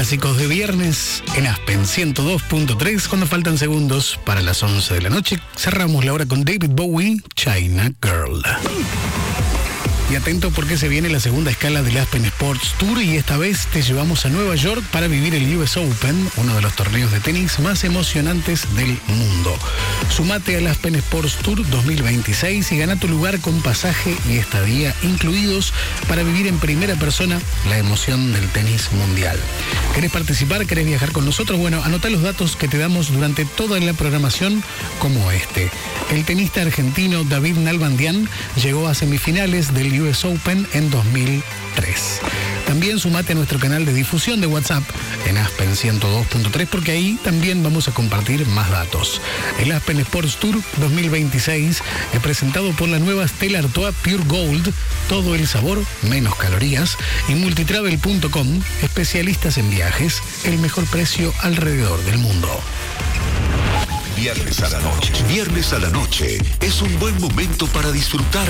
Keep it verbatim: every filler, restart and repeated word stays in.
clásicos de viernes en Aspen ciento dos punto tres. Cuando faltan segundos para las once de la noche, cerramos la hora con David Bowie, China Girl. Y atento porque se viene la segunda escala del Aspen Sports Tour y esta vez te llevamos a Nueva York para vivir el U S Open, uno de los torneos de tenis más emocionantes del mundo. Sumate al Aspen Sports Tour dos mil veintiséis y gana tu lugar con pasaje y estadía incluidos para vivir en primera persona la emoción del tenis mundial. ¿Querés participar? ¿Querés viajar con nosotros? Bueno, anotá los datos que te damos durante toda la programación como este. El tenista argentino David Nalbandian llegó a semifinales del U S Open en dos mil tres. También sumate a nuestro canal de difusión de WhatsApp en Aspen ciento dos punto tres porque ahí también vamos a compartir más datos. El Aspen Sports Tour dos mil veintiséis es presentado por la nueva Stella Artois Pure Gold, todo el sabor, menos calorías, y multitravel punto com, especialistas en viajes, el mejor precio alrededor del mundo. Viernes a la noche. Viernes a la noche es un buen momento para disfrutar